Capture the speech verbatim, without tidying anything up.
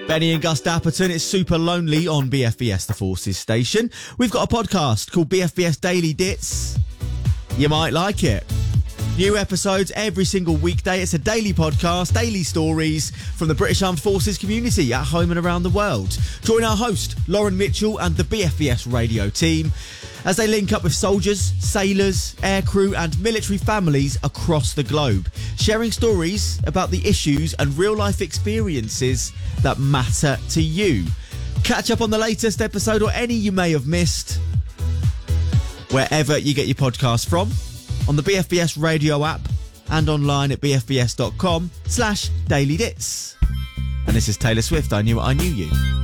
Benny and Gus Dapperton, it's super lonely on B F B S The Forces station. We've got a podcast called B F B S Daily Dits. You might like it. New episodes every single weekday. It's a daily podcast, daily stories from the British Armed Forces community at home and around the world. Join our host, Lauren Mitchell, and the B F B S radio team as they link up with soldiers, sailors, aircrew and military families across the globe, sharing stories about the issues and real-life experiences that matter to you. Catch up on the latest episode or any you may have missed wherever you get your podcast from, on the B F B S radio app and online at bfbs.com slash daily dits. And this is Taylor Swift, I Knew What I Knew You.